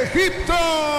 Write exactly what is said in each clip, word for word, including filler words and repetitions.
Egipto.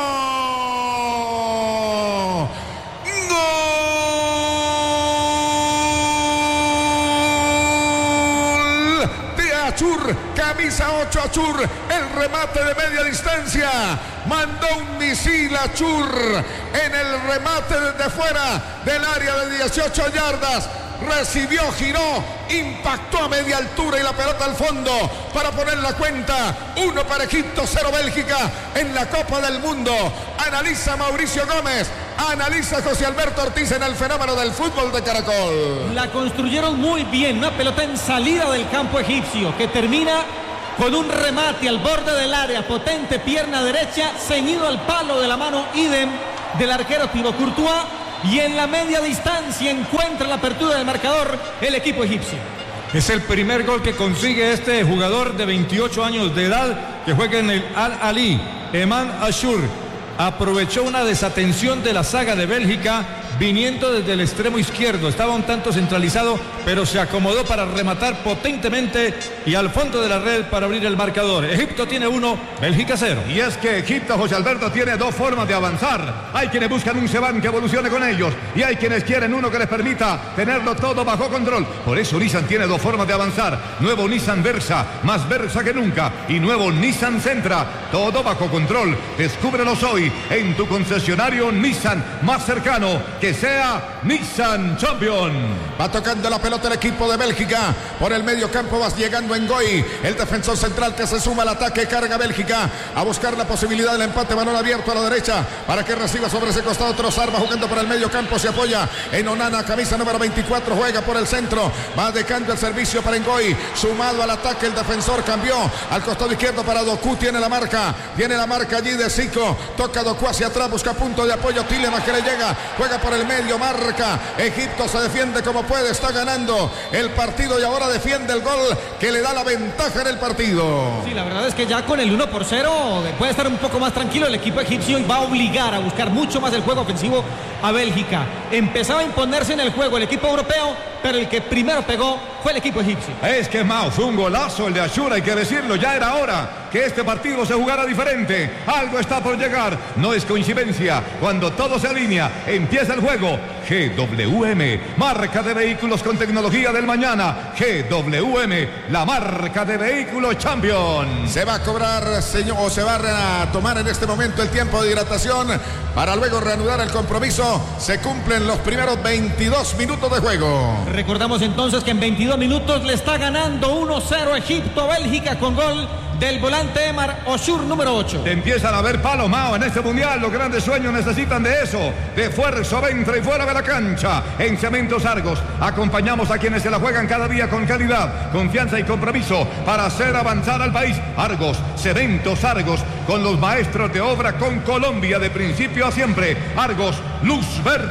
Achur, camisa ocho Achur, el remate de media distancia, mandó un misil Achur en el remate desde fuera del área de dieciocho yardas, recibió, giró, impactó a media altura y la pelota al fondo para poner la cuenta, uno para Egipto, cero Bélgica en la Copa del Mundo. Analiza Mauricio Gómez, analiza José Alberto Ortiz en el fenómeno del fútbol de Caracol. La construyeron muy bien, una pelota en salida del campo egipcio que termina con un remate al borde del área, potente, pierna derecha, ceñido al palo de la mano idem del arquero Thibaut Courtois, y en la media distancia encuentra la apertura del marcador el equipo egipcio. Es el primer gol que consigue este jugador de veintiocho años de edad que juega en el Al-Ali. Eman Achur aprovechó una desatención de la zaga de Bélgica viniendo desde el extremo izquierdo. Estaba un tanto centralizado, pero se acomodó para rematar potentemente y al fondo de la red para abrir el marcador. Egipto tiene uno, Bélgica cero. Y es que Egipto, José Alberto, tiene dos formas de avanzar. Hay quienes buscan un Seban que evolucione con ellos y hay quienes quieren uno que les permita tenerlo todo bajo control. Por eso Nissan tiene dos formas de avanzar. Nuevo Nissan Versa, más Versa que nunca. Y nuevo Nissan Sentra, todo bajo control. Descúbrelos hoy en tu concesionario Nissan más cercano, que sea Nissan Champion. Va tocando la pelota el equipo de Bélgica. Por el medio campo va llegando Ngoy, el defensor central que se suma al ataque. Carga Bélgica a buscar la posibilidad del empate. Balón abierto a la derecha para que reciba sobre ese costado. Trossard va jugando por el medio campo. Se apoya en Onana, camisa número veinticuatro. Juega por el centro. Va dejando el servicio para Ngoy. Sumado al ataque el defensor. Cambió al costado izquierdo para Doku. Tiene la marca. Tiene la marca allí de Zico. Toca Doku hacia atrás. Busca punto de apoyo. Tielemans que le llega. Juega por el medio, marca. Egipto se defiende como puede, está ganando el partido y ahora defiende el gol que le da la ventaja en el partido. Sí, la verdad es que ya con el uno por cero puede estar un poco más tranquilo el equipo egipcio y va a obligar a buscar mucho más el juego ofensivo a Bélgica. Empezaba a imponerse en el juego el equipo europeo, pero el que primero pegó fue el equipo egipcio. Es que Mao, fue un golazo el de Achur, hay que decirlo, ya era hora que este partido se jugara diferente. Algo está por llegar, no es coincidencia. Cuando todo se alinea, empieza el juego. G W M, marca de vehículos con tecnología del mañana. G W M, la marca de vehículos Champion. Se va a cobrar, señor, o se va a tomar en este momento el tiempo de hidratación para luego reanudar el compromiso. Se cumplen los primeros veintidós minutos de juego. Recordamos entonces que en veintidós minutos le está ganando uno cero Egipto a Bélgica con gol del volante Emar Achur, número ocho. Te empiezan a ver palos, Mao, en este mundial. Los grandes sueños necesitan de eso, de fuerza dentro y fuera de la cancha. En Cementos Argos acompañamos a quienes se la juegan cada día con calidad, confianza y compromiso para hacer avanzar al país. Argos, Cementos Argos, con los maestros de obra con Colombia de principio a siempre. Argos, luz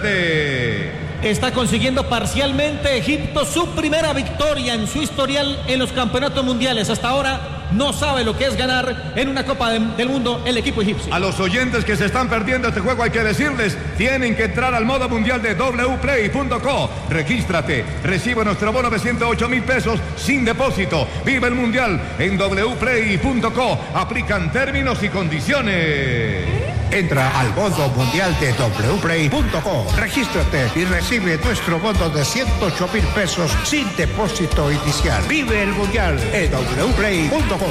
verde. Está consiguiendo parcialmente Egipto su primera victoria en su historial en los campeonatos mundiales. Hasta ahora no sabe lo que es ganar en una Copa de, del Mundo el equipo egipcio. A los oyentes que se están perdiendo este juego hay que decirles, tienen que entrar al modo mundial de w play punto co. Regístrate, recibe nuestro bono de ciento ocho mil pesos sin depósito. Vive el mundial en w play punto co. Aplican términos y condiciones. Entra al modo mundial de w play punto co. Regístrate y recibe nuestro bono de ciento ocho mil pesos sin depósito inicial. Vive el mundial en w play punto co.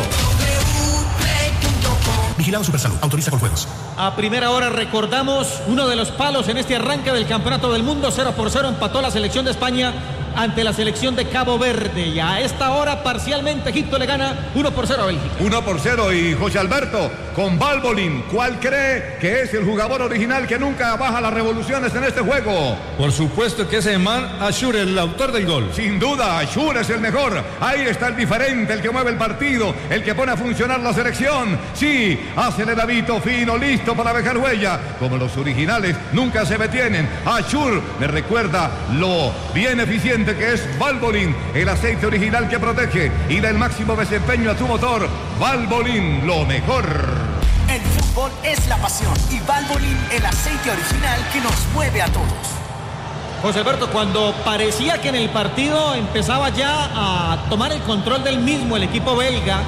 Vigilado Supersalud, autoriza con juegos. A primera hora recordamos uno de los palos en este arranque del Campeonato del Mundo. Cero por cero empató la selección de España ante la selección de Cabo Verde. Y a esta hora parcialmente Egipto le gana uno por cero a Bélgica. uno por cero y José Alberto con Valbolín. ¿Cuál cree que es el jugador original que nunca baja las revoluciones en este juego? Por supuesto que es Eman Achur, el autor del gol. Sin duda, Achur es el mejor. Ahí está el diferente, el que mueve el partido, el que pone a funcionar la selección. Sí, hace el Davito fino, listo para dejar huella. Como los originales nunca se detienen. Achur me recuerda lo bien eficiente que es Valvoline, el aceite original que protege y da el máximo desempeño a tu motor. Valvoline, lo mejor. El fútbol es la pasión y Valvoline, el aceite original que nos mueve a todos. José Alberto, cuando parecía que en el partido empezaba ya a tomar el control del mismo el equipo belga,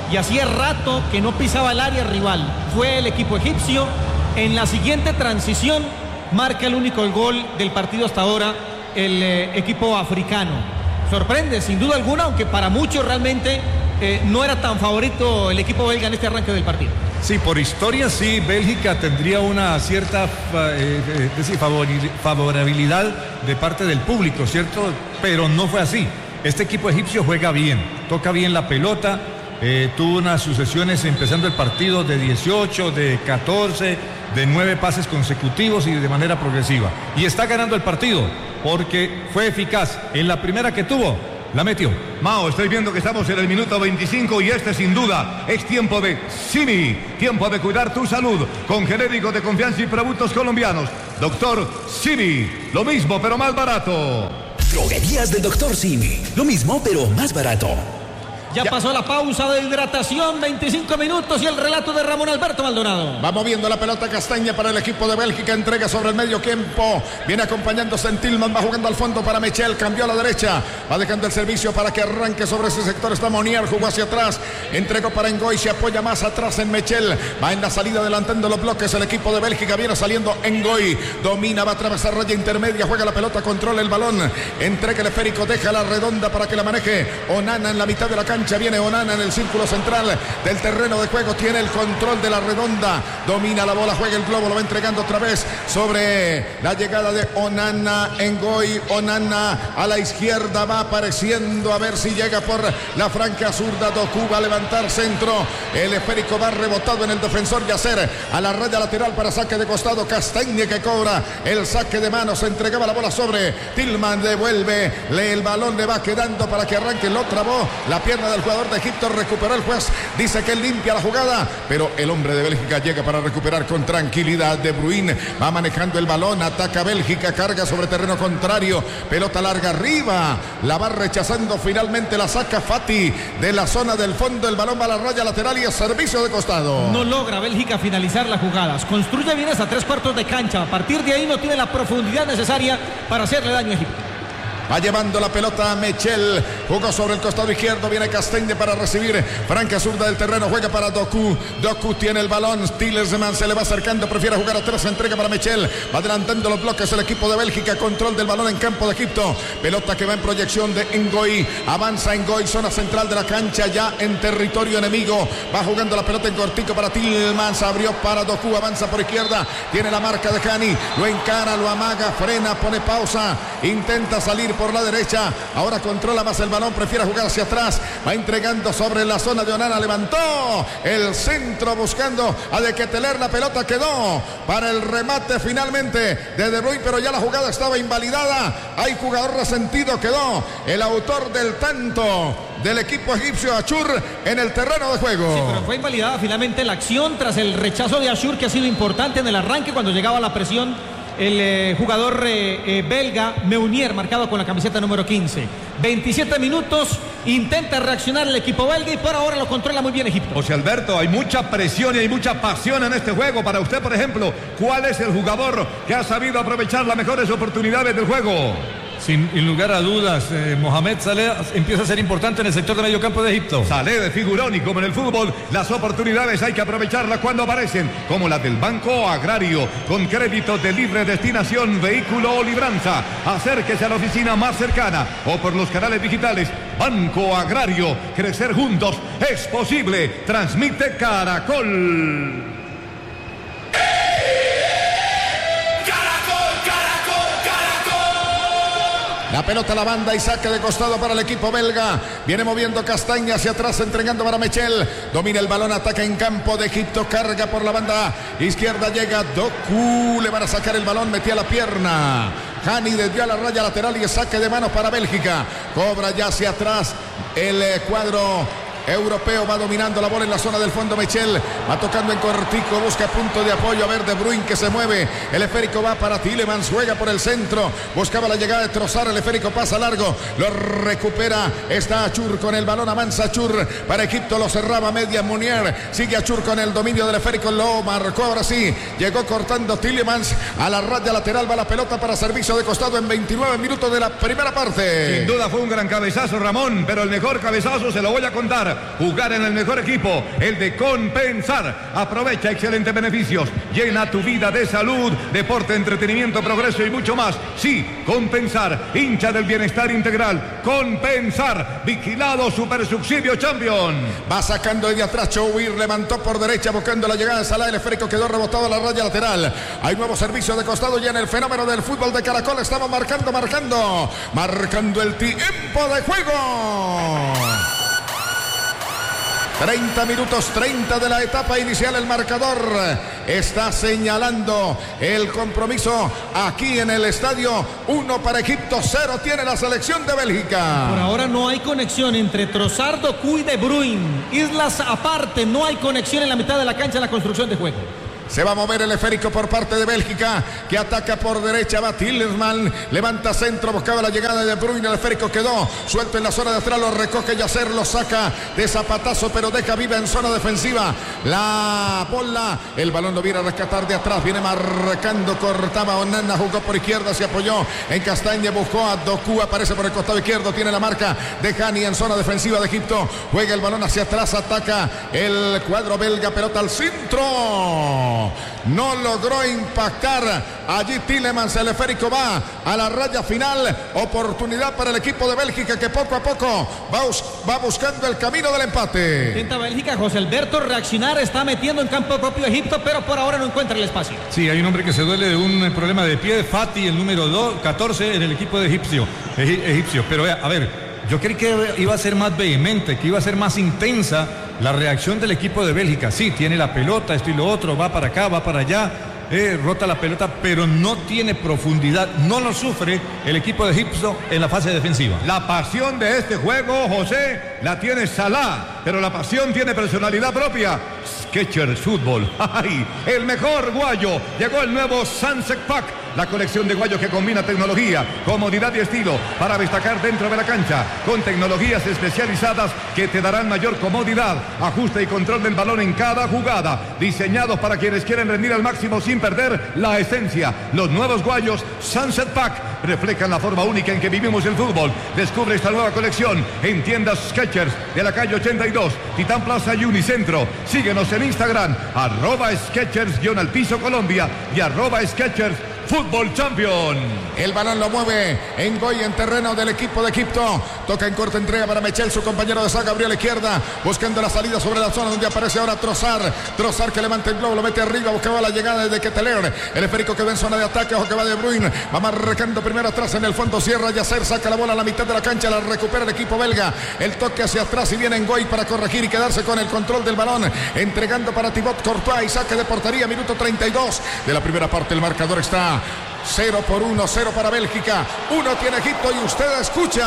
y hacía rato que no pisaba el área rival. Fue el equipo egipcio. En la siguiente transición marca el único gol del partido hasta ahora el eh, equipo africano. Sorprende sin duda alguna, aunque para muchos realmente eh, no era tan favorito el equipo belga en este arranque del partido. Sí, por historia sí, Bélgica tendría una cierta eh, eh, decir, favorabilidad de parte del público, ¿cierto? Pero no fue así. Este equipo egipcio juega bien, toca bien la pelota, eh, tuvo unas sucesiones empezando el partido de dieciocho, de catorce, de nueve pases consecutivos y de manera progresiva. Y está ganando el partido porque fue eficaz. En la primera que tuvo, la metió. Mao, estoy viendo que estamos en el minuto veinticinco y este sin duda es tiempo de Simi, tiempo de cuidar tu salud con genérico de confianza y productos colombianos. Doctor Simi, lo mismo pero más barato. Droguerías del Doctor Simi, lo mismo pero más barato. Ya, ya pasó la pausa de hidratación, veinticinco minutos y el relato de Ramón Alberto Maldonado. Va moviendo la pelota Castaña para el equipo de Bélgica, entrega sobre el medio campo, viene acompañándose en Tillman, va jugando al fondo para Michel, cambió a la derecha, va dejando el servicio para que arranque sobre ese sector, está Monier, jugó hacia atrás, entregó para Ngoy, se apoya más atrás en Michel, va en la salida adelantando los bloques, el equipo de Bélgica viene saliendo Ngoy, domina, va a atravesar raya intermedia, juega la pelota, controla el balón, entrega el esférico, deja la redonda para que la maneje Onana en la mitad de la cancha. Viene Onana en el círculo central del terreno de juego, tiene el control de la redonda, domina la bola, juega el globo, lo va entregando otra vez sobre la llegada de Onana, Ngoy, Onana a la izquierda, va apareciendo a ver si llega por la franca zurda, Doku va a levantar centro, el esférico va rebotado en el defensor Yacer, a la raya lateral para saque de costado, Castaña que cobra el saque de manos, entregaba la bola sobre Tillman, devuelve, le, el balón le va quedando para que arranque, lo trabó la pierna del jugador de Egipto, recuperó el juez, dice que limpia la jugada, pero el hombre de Bélgica llega para recuperar con tranquilidad. De Bruyne va manejando el balón, ataca Bélgica, carga sobre terreno contrario, pelota larga arriba, la va rechazando finalmente, la saca Fati de la zona del fondo, el balón va a la raya lateral y es servicio de costado. No logra Bélgica finalizar las jugadas, construye bien hasta tres cuartos de cancha, a partir de ahí no tiene la profundidad necesaria para hacerle daño a Egipto. Va llevando la pelota a Michel, jugó sobre el costado izquierdo, viene Castaña para recibir, franca zurda del terreno, juega para Doku, Doku tiene el balón, Tielemans se le va acercando, prefiere jugar atrás, entrega para Michel, va adelantando los bloques el equipo de Bélgica, control del balón en campo de Egipto, pelota que va en proyección de Ngoy, avanza Ngoy, zona central de la cancha, ya en territorio enemigo, va jugando la pelota en cortico para Tielemans, abrió para Doku, avanza por izquierda, tiene la marca de Hani, lo encara, lo amaga, frena, pone pausa, intenta salir por la derecha, ahora controla más el balón, prefiere jugar hacia atrás, va entregando sobre la zona de Onana, levantó el centro buscando a De Ketelaere, la pelota quedó para el remate finalmente de De Bruyne, pero ya la jugada estaba invalidada, hay jugador resentido, quedó el autor del tanto del equipo egipcio, Achur, en el terreno de juego. Sí, pero fue invalidada finalmente la acción tras el rechazo de Achur, que ha sido importante en el arranque cuando llegaba la presión el eh, jugador eh, eh, belga Meunier, marcado con la camiseta número quince. veintisiete minutos, intenta reaccionar el equipo belga y por ahora lo controla muy bien Egipto. José Alberto, hay mucha presión y hay mucha pasión en este juego. Para usted, por ejemplo, ¿cuál es el jugador que ha sabido aprovechar las mejores oportunidades del juego? Sin lugar a dudas, eh, Mohamed Saleh empieza a ser importante en el sector de medio campo de Egipto. Saleh de figurón, y como en el fútbol, las oportunidades hay que aprovecharlas cuando aparecen, como la del Banco Agrario, con créditos de libre destinación, vehículo o libranza. Acérquese a la oficina más cercana o por los canales digitales. Banco Agrario, crecer juntos es posible. Transmite Caracol. La pelota a la banda y saque de costado para el equipo belga. Viene moviendo Castaña hacia atrás, entregando para Michel. Domina el balón, ataca en campo de Egipto. Carga por la banda izquierda, llega Doku. Le van a sacar el balón, metía la pierna. Hani desvió a la raya lateral y saque de manos para Bélgica. Cobra ya hacia atrás el cuadro europeo, va dominando la bola en la zona del fondo. Michel va tocando en cortico, busca punto de apoyo, a ver De Bruyne que se mueve, el esférico va para Tielemans, juega por el centro, buscaba la llegada de Trossard, el esférico pasa largo, lo recupera, está Achur con el balón, avanza Achur para Egipto, lo cerraba media Monier, sigue Achur con el dominio del esférico, lo marcó, ahora sí, llegó cortando Tielemans a la raya lateral, va la pelota para servicio de costado en veintinueve minutos de la primera parte. Sin duda fue un gran cabezazo, Ramón, pero el mejor cabezazo se lo voy a contar. avanzar, jugar en el mejor equipo, el de Compensar. Aprovecha excelentes beneficios, llena tu vida de salud, deporte, entretenimiento, progreso y mucho más. Sí, Compensar, hincha del bienestar integral. Compensar, vigilado Super Subsidio Champion. Va sacando de atrás Chouir, levantó por derecha buscando la llegada de Salah, el esférico quedó rebotado a la raya lateral. Hay nuevo servicio de costado ya en el fenómeno del fútbol de Caracol. Estamos marcando, marcando, marcando el tiempo de juego. treinta minutos, treinta de la etapa inicial. El marcador está señalando el compromiso aquí en el estadio. Uno para Egipto, cero tiene la selección de Bélgica. Por ahora no hay conexión entre Trossard, Doku y De Bruyne. Islas aparte, no hay conexión en la mitad de la cancha en la construcción de juego. Se va a mover el esférico por parte de Bélgica, que ataca por derecha, va Tielemans, levanta centro, buscaba la llegada de De Bruyne, el esférico quedó suelto en la zona de atrás, lo recoge Yasser, lo saca de zapatazo, pero deja viva en zona defensiva la bola, el balón lo viene a rescatar de atrás, viene marcando, cortaba Onana, jugó por izquierda, se apoyó en Castañe, buscó a Doku, aparece por el costado izquierdo, tiene la marca de Hani en zona defensiva de Egipto, juega el balón hacia atrás, ataca el cuadro belga, pelota al centro. No logró impactar allí Tielemans, el esférico va a la raya final, oportunidad para el equipo de Bélgica que poco a poco va, va buscando el camino del empate. Intenta Bélgica, José Alberto, reaccionar, está metiendo en campo propio Egipto, pero por ahora no encuentra el espacio. Sí, hay un hombre que se duele de un problema de pie, Fati, el número catorce en el equipo de egipcio, egipcio. Pero a ver, yo creí que iba a ser más vehemente, que iba a ser más intensa la reacción del equipo de Bélgica. Sí, tiene la pelota, esto y lo otro, va para acá, va para allá, eh, rota la pelota, pero no tiene profundidad, no lo sufre el equipo de Egipto en la fase defensiva. La pasión de este juego, José, la tiene Salah, pero la pasión tiene personalidad propia. Skechers Fútbol, ¡ay! El mejor guayo, llegó el nuevo Sunset Pack, la colección de guayos que combina tecnología, comodidad y estilo para destacar dentro de la cancha, con tecnologías especializadas que te darán mayor comodidad, ajuste y control del balón en cada jugada, diseñados para quienes quieren rendir al máximo sin perder la esencia. Los nuevos guayos Sunset Pack reflejan la forma única en que vivimos el fútbol. Descubre esta nueva colección en tiendas Skechers de la calle ochenta y dos, Titán Plaza y Unicentro. Síguenos en Instagram, arroba Skechers guión al piso Colombia y arroba Skechers Fútbol Champion. El balón lo mueve en Goy en terreno del equipo de Egipto. Toca en corta entrega para Mechel, su compañero de saga, abrió a la izquierda, buscando la salida sobre la zona donde aparece ahora Trossard. Trossard que levanta el globo, lo mete arriba, buscaba la llegada de Keteler. El esférico que ve en zona de ataque, ojo que va De Bruyne, va marcando primero atrás, en el fondo cierra Yasser, saca la bola a la mitad de la cancha, la recupera el equipo belga. El toque hacia atrás y viene en Goy para corregir y quedarse con el control del balón, entregando para Thibaut Courtois y saque de portería, minuto treinta y dos de la primera parte. El marcador está cero por uno, cero para Bélgica, uno tiene Egipto y usted escucha.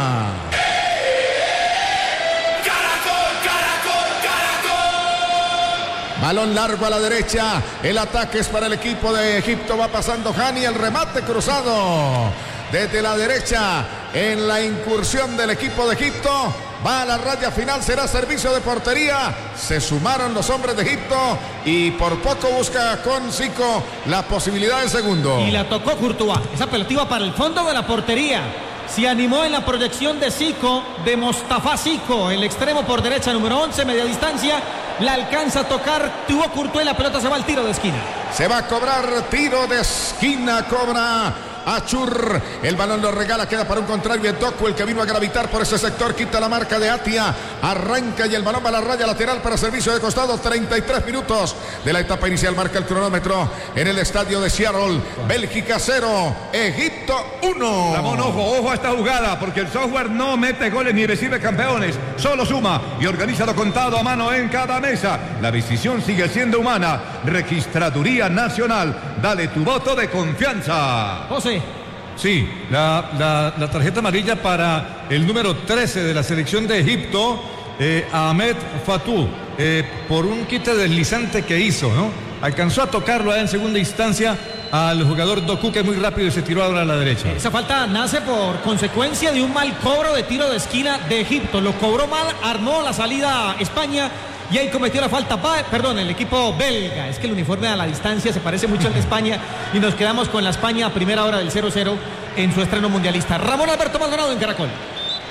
Caracol, Caracol, Caracol. Balón largo a la derecha, el ataque es para el equipo de Egipto, va pasando Hani, el remate cruzado desde la derecha en la incursión del equipo de Egipto. Va a la raya final, será servicio de portería. Se sumaron los hombres de Egipto y por poco busca con Zico la posibilidad del segundo. Y la tocó Courtois. Esa pelota iba para el fondo de la portería. Se animó en la proyección de Zico, de Mostafa Zico, el extremo por derecha, número once, media distancia. La alcanza a tocar, tuvo Courtois y la pelota se va al tiro de esquina. Se va a cobrar tiro de esquina, cobra Achur, el balón lo regala, queda para un contrario Doku, el que vino a gravitar por ese sector, quita la marca de Atia, arranca y el balón va a la raya lateral para servicio de costado. Treinta y tres minutos de la etapa inicial, marca el cronómetro en el estadio de Seattle. Bélgica cero, Egipto uno. Ramón, ojo, ojo a esta jugada, porque el software no mete goles ni recibe campeones, solo suma y organiza lo contado a mano en cada mesa. La decisión sigue siendo humana. Registraduría Nacional, dale tu voto de confianza. José. Sí, la, la, la tarjeta amarilla para el número trece de la selección de Egipto, eh, Ahmed Fatou, eh, por un quite deslizante que hizo, ¿no? Alcanzó a tocarlo en segunda instancia al jugador Doku, que es muy rápido y se tiró ahora a la derecha. Esa falta nace por consecuencia de un mal cobro de tiro de esquina de Egipto. Lo cobró mal, armó la salida a España y ahí cometió la falta, perdón, el equipo belga. Es que el uniforme a la distancia se parece mucho al de España y nos quedamos con la España a primera hora del cero cero en su estreno mundialista. Ramón Alberto Maldonado en Caracol.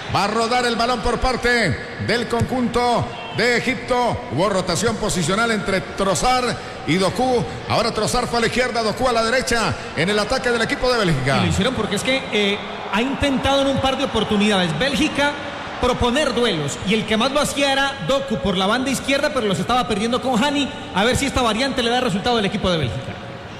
Va a rodar el balón por parte del conjunto de Egipto. Hubo rotación posicional entre Trossard y Doku. Ahora Trossard fue a la izquierda, Doku a la derecha en el ataque del equipo de Bélgica. Y lo hicieron porque es que eh, ha intentado en un par de oportunidades Bélgica proponer duelos, y el que más lo hacía era Doku por la banda izquierda, pero los estaba perdiendo con Hani. A ver si esta variante le da resultado al equipo de Bélgica.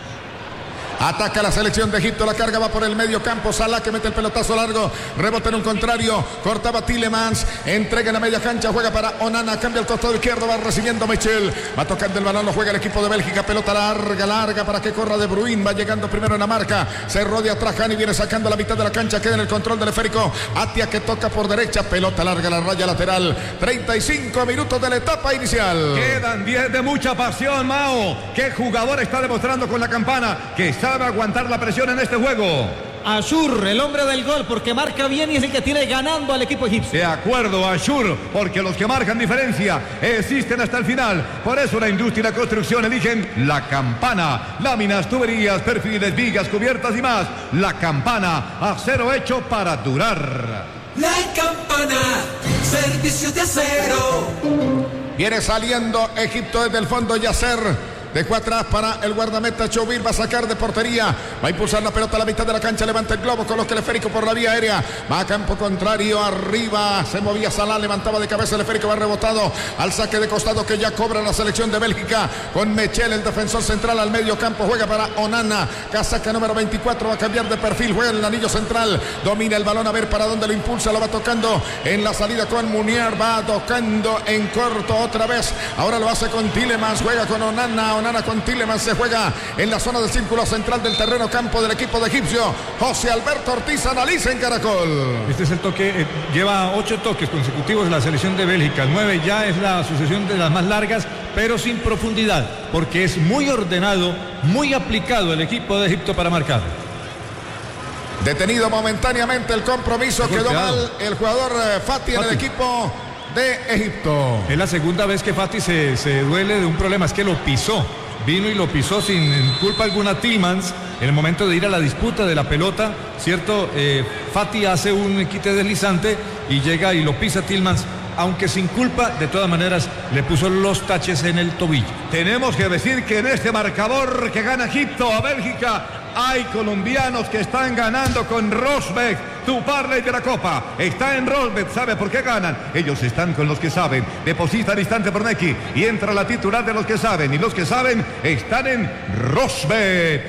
Ataca la selección de Egipto, la carga va por el medio campo, Salah que mete el pelotazo largo, rebota en un contrario, cortaba Tielemans, entrega en la media cancha, juega para Onana, cambia el costado izquierdo, va recibiendo Michel, va tocando el balón, lo juega el equipo de Bélgica, pelota larga, larga para que corra De Bruyne, va llegando primero en la marca, se rodea atrás, Hani viene sacando la mitad de la cancha, queda en el control del esférico, Atia que toca por derecha, pelota larga, la raya lateral, treinta y cinco minutos de la etapa inicial. Quedan diez de mucha pasión, Mao. ¿Qué jugador está demostrando con la campana que está a aguantar la presión en este juego? Ashur, el hombre del gol, porque marca bien y es el que tiene ganando al equipo egipcio. De acuerdo, Ashur, porque los que marcan diferencia existen hasta el final. Por eso la industria y la construcción eligen la campana. Láminas, tuberías, perfiles, vigas, cubiertas y más. La campana, acero hecho para durar. La campana, servicios de acero. Viene saliendo Egipto desde el fondo, Yasser. Dejó atrás para el guardameta Choubir, va a sacar de portería, va a impulsar la pelota a la mitad de la cancha, levanta el globo, coloca el esférico por la vía aérea, va a campo contrario, arriba, se movía Salah, levantaba de cabeza el esférico, va rebotado al saque de costado que ya cobra la selección de Bélgica, con Michel, el defensor central al medio campo, juega para Onana, casaca número veinticuatro, va a cambiar de perfil, juega en el anillo central, domina el balón, a ver para dónde lo impulsa, lo va tocando en la salida con Munier, va tocando en corto otra vez, ahora lo hace con Tielemans, juega con Onana, Onana con Tielemans, se juega en la zona del círculo central del terreno campo del equipo de egipcio. José Alberto Ortiz analiza en Caracol. Este es el toque, eh, lleva ocho toques consecutivos de la selección de Bélgica, nueve ya es la sucesión de las más largas, pero sin profundidad, porque es muy ordenado, muy aplicado el equipo de Egipto para marcar. Detenido momentáneamente el compromiso, quedó mal el jugador eh, Fati en el equipo de Egipto. Es la segunda vez que Fati se, se duele de un problema, es que lo pisó, vino y lo pisó sin culpa alguna Tielemans en el momento de ir a la disputa de la pelota, ¿cierto? Eh, Fati hace un quite deslizante y llega y lo pisa Tielemans, aunque sin culpa, de todas maneras le puso los taches en el tobillo. Tenemos que decir que en este marcador que gana Egipto a Bélgica hay colombianos que están ganando con Rosbeck, tu Parley de la Copa. Está en Rosbeck, ¿sabe por qué ganan? Ellos están con los que saben. Deposita al instante por Neki y entra la titular de los que saben. Y los que saben están en Rosbeck.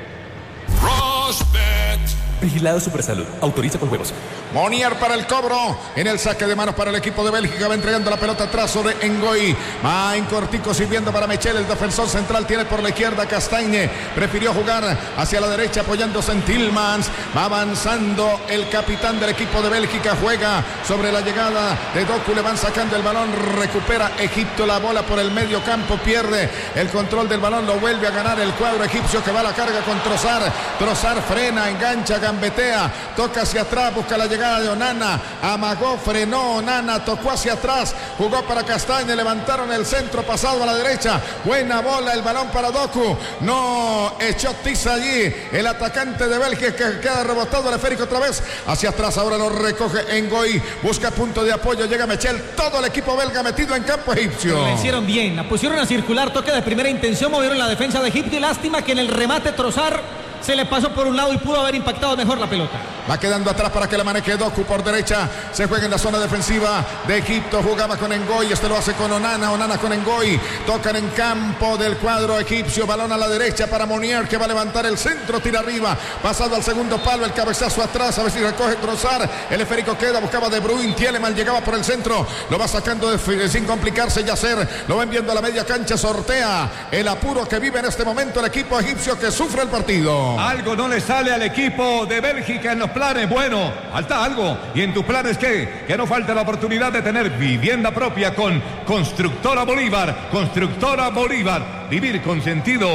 Rosbeck. Vigilado Supersalud. Autoriza con juegos. Monier para el cobro. En el saque de manos para el equipo de Bélgica. Va entregando la pelota atrás sobre Ngoy. Va en cortico sirviendo para Michel. El defensor central tiene por la izquierda Castagne. Prefirió jugar hacia la derecha apoyándose en Tielemans. Va avanzando el capitán del equipo de Bélgica. Juega sobre la llegada de Doku. Le van sacando el balón. Recupera Egipto la bola por el medio campo. Pierde el control del balón. Lo vuelve a ganar el cuadro egipcio que va a la carga con Trossard. Trossard frena, engancha, gambetea. Toca hacia atrás. Busca la llegada de Onana, amagó, frenó Onana, tocó hacia atrás, jugó para Castaña, levantaron el centro pasado a la derecha, buena bola, el balón para Doku, no echó tiza allí, el atacante de Bélgica que queda rebotado el esférico otra vez, hacia atrás ahora lo recoge Ngoy, busca punto de apoyo, llega Michel, todo el equipo belga metido en campo egipcio. Lo hicieron bien, la pusieron a circular, toque de primera intención, movieron la defensa de Egipto y lástima que en el remate Trossard se le pasó por un lado y pudo haber impactado mejor la pelota. Va quedando atrás para que la maneje Doku por derecha. Se juega en la zona defensiva de Egipto. Jugaba con Ngoy. Este lo hace con Onana. Onana con Ngoy. Tocan en campo del cuadro egipcio. Balón a la derecha para Monier que va a levantar el centro. Tira arriba. Pasado al segundo palo. El cabezazo atrás. A ver si recoge Trossard. El esférico queda. Buscaba De Bruyne. Tielemans llegaba por el centro. Lo va sacando de, sin complicarse Yasser. Lo va enviando a la media cancha. Sortea el apuro que vive en este momento el equipo egipcio que sufre el partido. Algo no le sale al equipo de Bélgica en los planes. Bueno, falta algo. ¿Y en tus planes qué? Que no falta la oportunidad de tener vivienda propia con Constructora Bolívar. Constructora Bolívar. Vivir con sentido.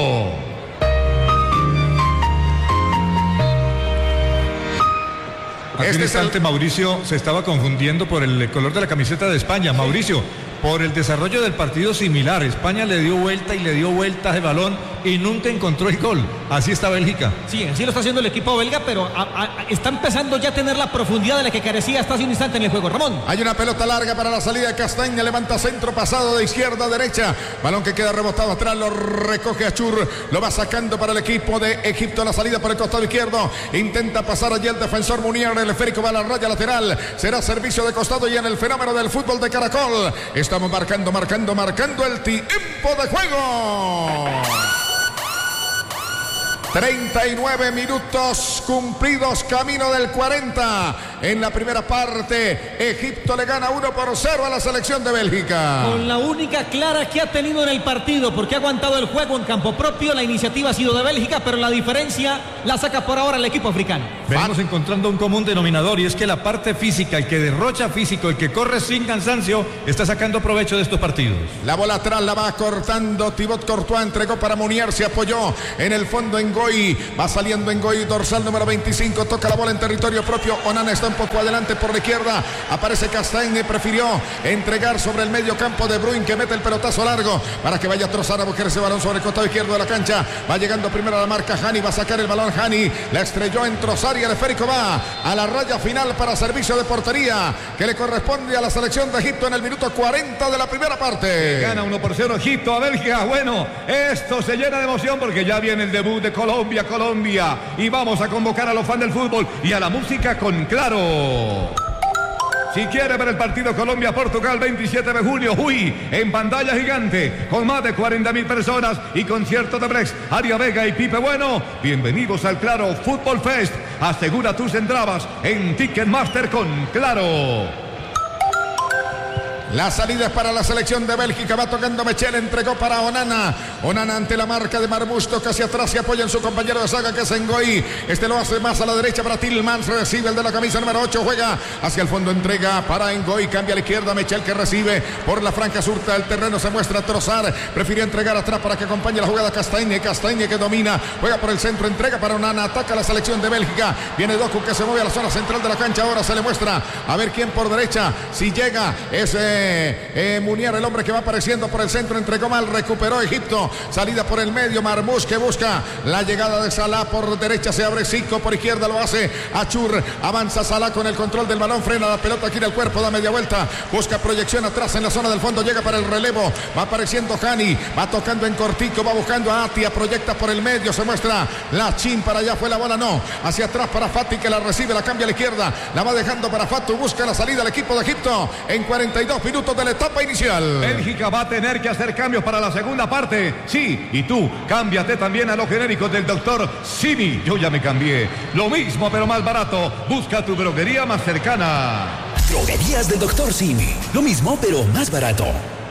Hace este un instante el... Mauricio se estaba confundiendo por el color de la camiseta de España. Mauricio, por el desarrollo del partido similar. España le dio vuelta y le dio vueltas de balón, y nunca encontró el gol. Así está Bélgica. Sí, así lo está haciendo el equipo belga, pero a, a, está empezando ya a tener la profundidad de la que carecía hasta hace un instante en el juego. Ramón. Hay una pelota larga para la salida de Castaña, levanta centro pasado de izquierda a derecha, balón que queda rebotado atrás, lo recoge Achur, lo va sacando para el equipo de Egipto, la salida por el costado izquierdo, intenta pasar allí el defensor Munier, el esférico va a la raya lateral, será servicio de costado y en el fenómeno del fútbol de Caracol estamos marcando, marcando, marcando el tiempo de juego. treinta y nueve minutos cumplidos, camino del cuarenta. En la primera parte, Egipto le gana uno por cero a la selección de Bélgica. Con la única clara que ha tenido en el partido, porque ha aguantado el juego en campo propio. La iniciativa ha sido de Bélgica, pero la diferencia la saca por ahora el equipo africano. Venimos encontrando un común denominador y es que la parte física, el que derrocha físico, el que corre sin cansancio, está sacando provecho de estos partidos. La bola atrás la va cortando Thibaut Courtois, entregó para Munier, se apoyó en el fondo en Ngoy, va saliendo en Ngoy, dorsal número veinticinco, toca la bola en territorio propio, Onana está un poco adelante por la izquierda, aparece Castagne, prefirió entregar sobre el medio campo de Bruyne, que mete el pelotazo largo para que vaya a trozar a buscar ese balón sobre el costado izquierdo de la cancha, va llegando primero a la marca Hani, va a sacar el balón Hani, la estrelló en trozar y el esférico va a la raya final para servicio de portería que le corresponde a la selección de Egipto en el minuto cuarenta de la primera parte. Gana uno por cero Egipto a Bélgica. Bueno, esto se llena de emoción porque ya viene el debut de Colombia, Colombia, y vamos a convocar a los fans del fútbol y a la música con Claro. Si quiere ver el partido Colombia-Portugal veintisiete de junio, uy, en pantalla gigante, con más de cuarenta mil personas y concierto de Brex, Aria Vega y Pipe Bueno, bienvenidos al Claro Fútbol Fest. Asegura tus entradas en Ticketmaster con Claro. La salida es para la selección de Bélgica, va tocando Mechel, entregó para Onana, Onana ante la marca de Marbusto, casi atrás se apoya en su compañero de saga que es Ngoy, este lo hace más a la derecha para Tillmans, recibe el de la camisa número ocho, juega hacia el fondo, entrega para Ngoy, cambia a la izquierda, Mechel que recibe por la franca surta del terreno, se muestra Trozar, prefirió entregar atrás para que acompañe la jugada Castagne, Castagne que domina, juega por el centro, entrega para Onana, ataca la selección de Bélgica, viene Doku que se mueve a la zona central de la cancha, ahora se le muestra a ver quién por derecha, si llega ese Eh, Munier, el hombre que va apareciendo por el centro, entregó mal, recuperó Egipto, salida por el medio, Marmoush que busca la llegada de Salah por derecha, se abre Zico, por izquierda lo hace Achur, avanza Salah con el control del balón, frena la pelota, gira el cuerpo, da media vuelta, busca proyección atrás en la zona del fondo, llega para el relevo, va apareciendo Hani, va tocando en cortico, va buscando a Atia, proyecta por el medio, se muestra la Chin, para allá fue la bola, no, hacia atrás para Fati que la recibe, la cambia a la izquierda, la va dejando para Fatu, busca la salida del equipo de Egipto en cuarenta y dos minutos de la etapa inicial. Bélgica va a tener que hacer cambios para la segunda parte. Sí, y tú, cámbiate también a los genéricos del doctor Simi. Yo ya me cambié. Lo mismo, pero más barato. Busca tu droguería más cercana. Droguerías del doctor Simi. Lo mismo, pero más barato.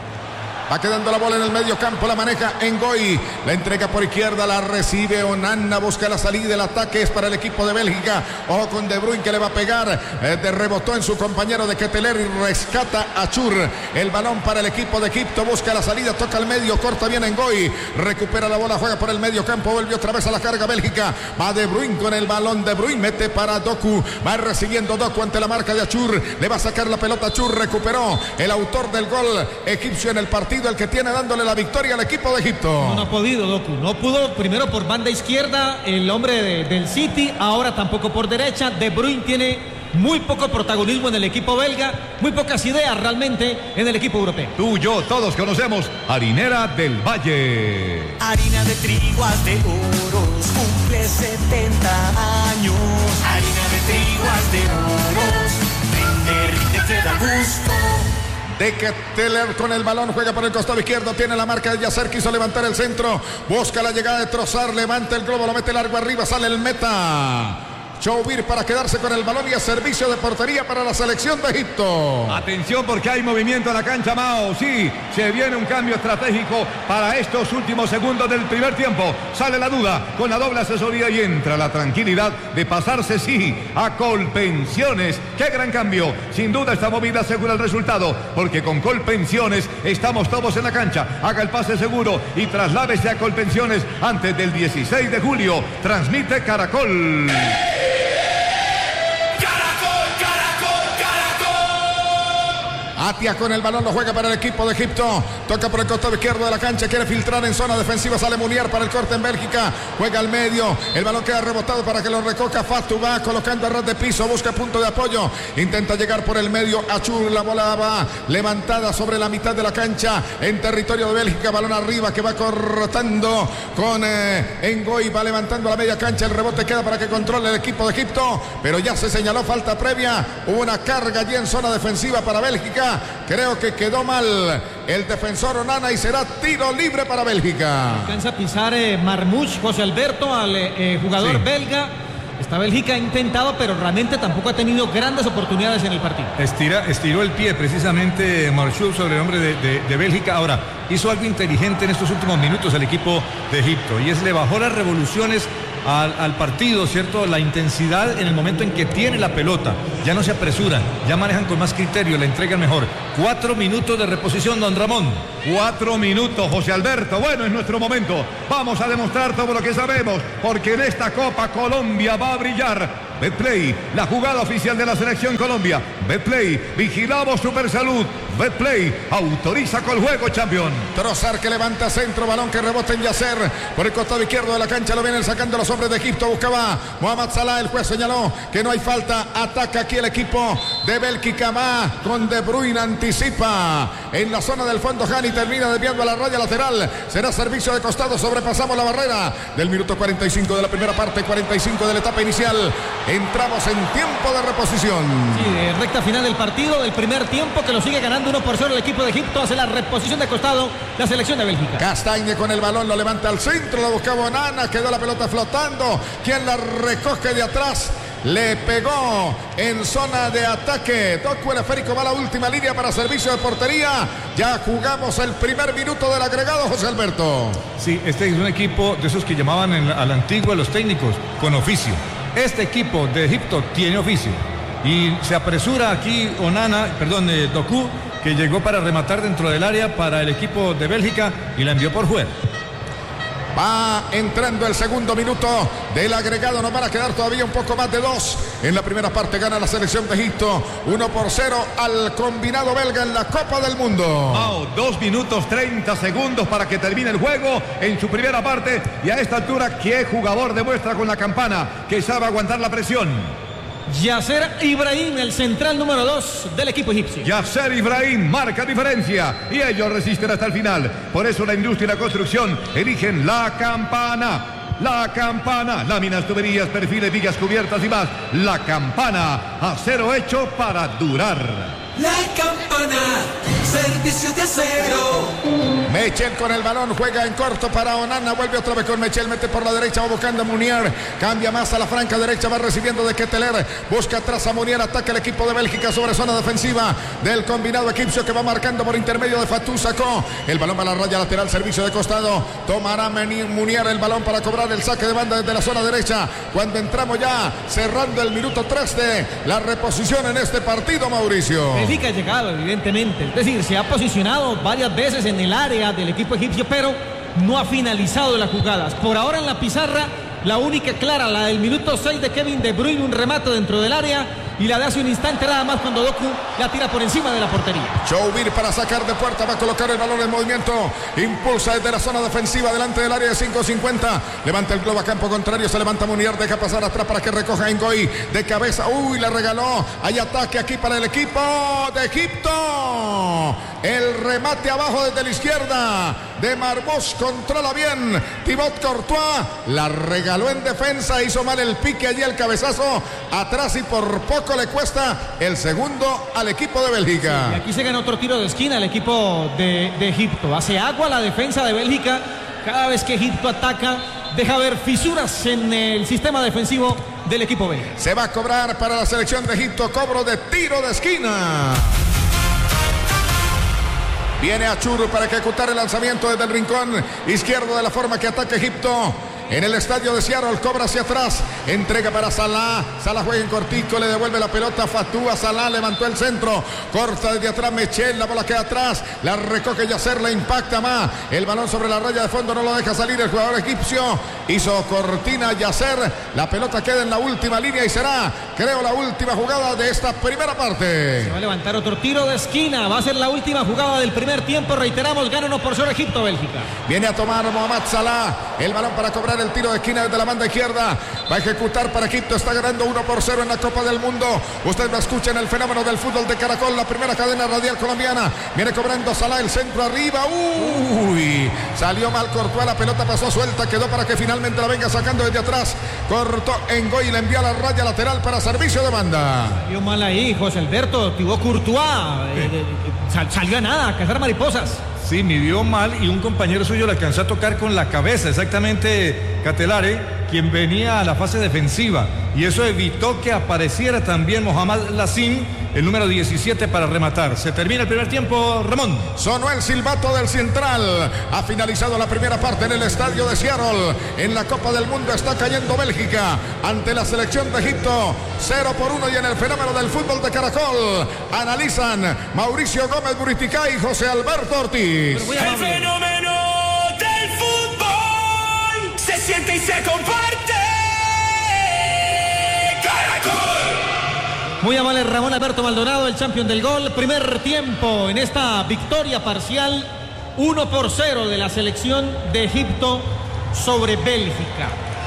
Va quedando la bola en el medio campo, la maneja Ngoy, la entrega por izquierda, la recibe Onana, busca la salida, el ataque es para el equipo de Bélgica, ojo con De Bruyne que le va a pegar, eh, de rebotó en su compañero de Keteler y rescata a Achur, el balón para el equipo de Egipto, busca la salida, toca al medio, corta bien Ngoy, recupera la bola, juega por el medio campo, vuelve otra vez a la carga Bélgica, va De Bruyne con el balón, De Bruyne mete para Doku, va recibiendo Doku ante la marca de Achur, le va a sacar la pelota Achur, recuperó el autor del gol egipcio en el partido, el que tiene dándole la victoria al equipo de Egipto. No, no ha podido Doku, no pudo primero por banda izquierda el hombre de, del City, ahora tampoco por derecha. De Bruyne tiene muy poco protagonismo en el equipo belga, muy pocas ideas realmente en el equipo europeo. Tú, yo, todos conocemos Harinera del Valle. Harina de trigo de oros, cumple setenta años. Harina de trigo de oros, rinde, rinde, te da gusto. De Keteler con el balón, juega por el costado izquierdo, tiene la marca de Yasser, quiso levantar el centro, busca la llegada de Trozar, levanta el globo, lo mete largo arriba, sale el meta. Choubir para quedarse con el balón y a servicio de portería para la selección de Egipto. Atención porque hay movimiento en la cancha, Mao. Sí, se viene un cambio estratégico para estos últimos segundos del primer tiempo. Sale la duda con la doble asesoría y entra la tranquilidad de pasarse, sí, a Colpensiones. ¡Qué gran cambio! Sin duda esta movida asegura el resultado, porque con Colpensiones estamos todos en la cancha. Haga el pase seguro y trasládese a Colpensiones antes del dieciséis de julio. Transmite Caracol. Atia con el balón, lo juega para el equipo de Egipto. Toca por el costado izquierdo de la cancha, quiere filtrar en zona defensiva. Sale Munier para el corte en Bélgica. Juega al medio, el balón queda rebotado para que lo recoja Fatou. Va colocando a ras de piso, busca punto de apoyo. Intenta llegar por el medio Achur, la bola va levantada sobre la mitad de la cancha en territorio de Bélgica. Balón arriba que va cortando con eh, Ngoy, va levantando la media cancha. El rebote queda para que controle el equipo de Egipto, pero ya se señaló falta previa. Hubo una carga allí en zona defensiva para Bélgica. Creo que quedó mal el defensor Onana y será tiro libre para Bélgica. Alcanza a pisar eh, Marmoush, José Alberto, al eh, jugador sí. belga. Esta Bélgica ha intentado, pero realmente tampoco ha tenido grandes oportunidades en el partido. Estira, estiró el pie precisamente Marchou sobre el hombre de, de, de Bélgica. Ahora, hizo algo inteligente en estos últimos minutos el equipo de Egipto, y es le bajó las revoluciones al, al partido, ¿cierto? La intensidad en el momento en que tiene la pelota. Ya no se apresuran, ya manejan con más criterio, la entregan mejor. Cuatro minutos de reposición, don Ramón. Cuatro minutos, José Alberto. Bueno, es nuestro momento. Vamos a demostrar todo lo que sabemos, porque en esta Copa Colombia va a brillar. Betplay, la jugada oficial de la Selección Colombia. Betplay, vigilamos Supersalud. Betplay, autoriza con el juego, campeón. Trossard que levanta centro, balón que rebota en Yasser. Por el costado izquierdo de la cancha lo vienen sacando los hombres de Egipto. Buscaba Mohamed Salah, el juez señaló que no hay falta. Ataca aquí el equipo de Bélgica. Va con De Bruyne, anticipa en la zona del fondo. Hani termina desviando a la raya lateral. Será servicio de costado, sobrepasamos la barrera del minuto cuarenta y cinco de la primera parte, cuarenta y cinco de la etapa inicial. Entramos en tiempo de reposición. Sí, de recta final del partido, del primer tiempo, que lo sigue ganando uno por cero el equipo de Egipto. Hace la reposición de costado la selección de Bélgica. Castagne con el balón, lo levanta al centro, lo buscaba Onana, quedó la pelota flotando. Quien la recoge de atrás, le pegó en zona de ataque. Doku, el esférico, va a la última línea para servicio de portería. Ya jugamos el primer minuto del agregado, José Alberto. Sí, este es un equipo de esos que llamaban en, a la antigua los técnicos con oficio. Este equipo de Egipto tiene oficio y se apresura aquí Onana, perdón, eh, Doku, que llegó para rematar dentro del área para el equipo de Bélgica y la envió por fuera. Va entrando el segundo minuto del agregado. Nos van a quedar todavía un poco más de dos. En la primera parte gana la selección de Egipto uno por cero al combinado belga en la Copa del Mundo. Oh, dos minutos treinta segundos para que termine el juego en su primera parte. Y a esta altura, ¿qué jugador demuestra con la campana que sabe aguantar la presión? Yasser Ibrahim, el central número dos del equipo egipcio. Yasser Ibrahim marca diferencia y ellos resisten hasta el final. Por eso la industria y la construcción eligen la campana. La campana, láminas, tuberías, perfiles, vigas cubiertas y más. La campana, acero hecho para durar. La campana, servicio de acero. Mechel con el balón, juega en corto para Onana, vuelve otra vez con Mechel, mete por la derecha, va buscando a Munier, cambia más a la franca derecha, va recibiendo de Ketteler, busca atrás a Munier, ataca el equipo de Bélgica sobre zona defensiva del combinado egipcio que va marcando por intermedio de Fatou. Sacó el balón para la raya lateral, servicio de costado, tomará Munier el balón para cobrar el saque de banda desde la zona derecha, cuando entramos ya cerrando el minuto tres de la reposición en este partido, Mauricio. Bélgica ha llegado, evidentemente, es decir, se ha posicionado varias veces en el área del equipo egipcio, pero no ha finalizado las jugadas. Por ahora en la pizarra, la única clara, la del minuto seis de Kevin De Bruyne, un remate dentro del área, y la de hace un instante nada más cuando Doku la tira por encima de la portería. Choubir para sacar de puerta, va a colocar el balón en movimiento, impulsa desde la zona defensiva delante del área de cinco cincuenta, levanta el globo a campo contrario, se levanta Munier, deja pasar atrás para que recoja Ngoy de cabeza, uy, le regaló, hay ataque aquí para el equipo de Egipto, el remate abajo desde la izquierda de Marmoush, controla bien Thibaut Courtois, la regaló en defensa, hizo mal el pique allí, el cabezazo atrás y por poco le cuesta el segundo al equipo de Bélgica. Sí, y aquí se gana otro tiro de esquina el equipo de, de Egipto. Hace agua la defensa de Bélgica. Cada vez que Egipto ataca, deja ver fisuras en el sistema defensivo del equipo belga. Se va a cobrar para la selección de Egipto, cobro de tiro de esquina. Viene Achur para ejecutar el lanzamiento desde el rincón izquierdo de la forma que ataca Egipto. en el estadio de Seattle. Cobra hacia atrás, entrega para Salah. Salah juega en cortico, le devuelve la pelota a Fatúa. Salah levantó el centro, corta desde atrás Mechel, la bola queda atrás, la recoge Yasser, la impacta más. El balón sobre la raya de fondo, no lo deja salir el jugador egipcio. Hizo cortina Yasser, la pelota queda en la última línea y será, creo, la última jugada de esta primera parte. Se va a levantar otro tiro de esquina, va a ser la última jugada del primer tiempo. Reiteramos, gana uno por cero Egipto, Bélgica. Viene a tomar Mohamed Salah el balón para cobrar el tiro de esquina desde la banda izquierda. Va a ejecutar para Egipto, está ganando uno por cero en la Copa del Mundo. Usted me escucha en el fenómeno del fútbol de Caracol, la primera cadena radial colombiana. Viene cobrando Salah, el centro arriba. Uy, salió mal Courtois, la pelota pasó suelta, quedó para que finalmente la venga sacando desde atrás. Cortó Ngoy y le envía la raya lateral para servicio de banda. Salió mal ahí, José Alberto, Thibaut Courtois. Eh, eh, sal, salió a nada, a cazar mariposas. Sí, midió mal y un compañero suyo le alcanzó a tocar con la cabeza, exactamente Catelare, quien venía a la fase defensiva, y eso evitó que apareciera también Mohamed Lassin, el número diecisiete, para rematar. Se termina el primer tiempo, Ramón. Sonó el silbato del central. Ha finalizado la primera parte en el estadio de Seattle. En la Copa del Mundo está cayendo Bélgica ante la selección de Egipto. cero por uno y en el fenómeno del fútbol de Caracol analizan Mauricio Gómez Buriticá y José Alberto Ortiz. El fenómeno del fútbol se siente y se comparte. Muy amable Ramón Alberto Maldonado, el campeón del gol. Primer tiempo en esta victoria parcial, uno por cero de la selección de Egipto sobre Bélgica.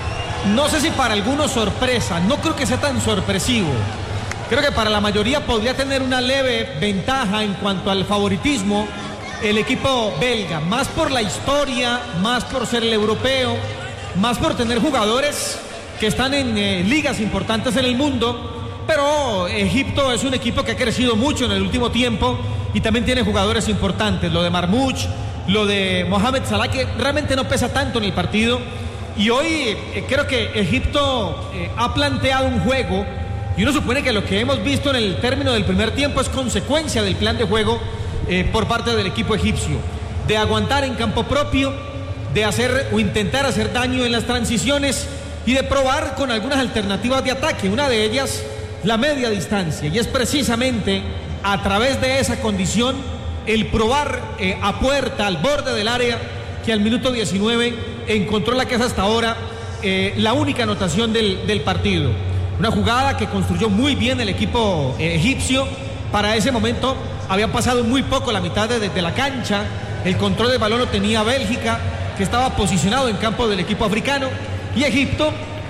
No sé si para algunos sorpresa, no creo que sea tan sorpresivo. Creo que para la mayoría podría tener una leve ventaja en cuanto al favoritismo el equipo belga, más por la historia, más por ser el europeo, más por tener jugadores que están en eh, ligas importantes en el mundo. Pero Egipto es un equipo que ha crecido mucho en el último tiempo y también tiene jugadores importantes, lo de Marmouch, lo de Mohamed Salah, que realmente no pesa tanto en el partido. Y hoy eh, creo que Egipto eh, ha planteado un juego, y uno supone que lo que hemos visto en el término del primer tiempo es consecuencia del plan de juego eh, por parte del equipo egipcio, de aguantar en campo propio, de hacer o intentar hacer daño en las transiciones y de probar con algunas alternativas de ataque. Una de ellas, la media distancia, y es precisamente a través de esa condición el probar eh, a puerta, al borde del área, que al minuto diecinueve encontró la que es hasta ahora eh, la única anotación del, del partido. Una jugada que construyó muy bien el equipo eh, egipcio. Para ese momento había pasado muy poco la mitad de, de la cancha, el control del balón lo tenía Bélgica, que estaba posicionado en campo del equipo africano, y Egipto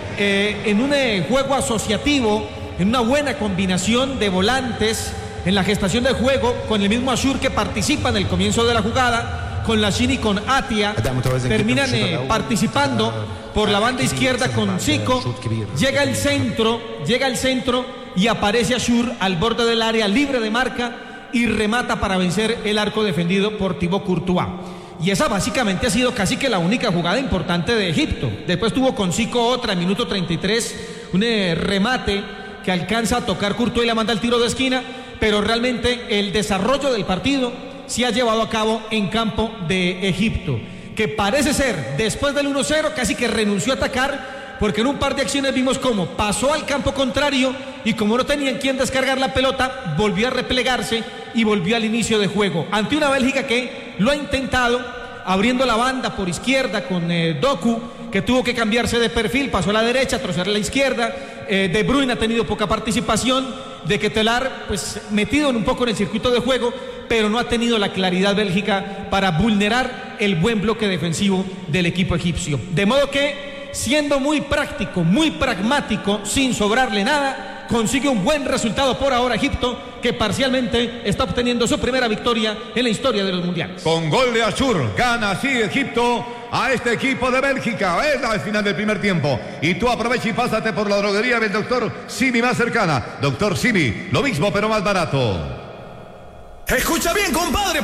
eh, en un eh, juego asociativo, en una buena combinación de volantes en la gestación del juego, con el mismo Ashur que participa en el comienzo de la jugada, con Lashin y con Atia, terminan eh, participando por la banda izquierda con Zico. Llega el centro, llega el centro y aparece Ashur al borde del área, libre de marca, y remata para vencer el arco defendido por Thibaut Courtois. Y esa básicamente ha sido casi que la única jugada importante de Egipto. Después tuvo con Zico otra, en minuto treinta y tres, un eh, remate que alcanza a tocar Courtois y la manda al tiro de esquina, pero realmente el desarrollo del partido se ha llevado a cabo en campo de Egipto, que parece ser, después del uno cero, casi que renunció a atacar, porque en un par de acciones vimos cómo pasó al campo contrario y como no tenían quien descargar la pelota, volvió a replegarse y volvió al inicio de juego, ante una Bélgica que lo ha intentado, abriendo la banda por izquierda con eh, Doku, que tuvo que cambiarse de perfil, pasó a la derecha, trozar a la izquierda. eh, De Bruyne ha tenido poca participación, de Ketelar pues metido en un poco en el circuito de juego, pero no ha tenido la claridad Bélgica para vulnerar el buen bloque defensivo del equipo egipcio. De modo que, siendo muy práctico, muy pragmático, sin sobrarle nada, consigue un buen resultado por ahora Egipto, que parcialmente está obteniendo su primera victoria en la historia de los mundiales. Con gol de Ashur, gana así Egipto a este equipo de Bélgica. Es la final del primer tiempo. Y tú aprovecha y pásate por la droguería del doctor Simi más cercana. Doctor Simi, lo mismo pero más barato. Escucha bien, compadre.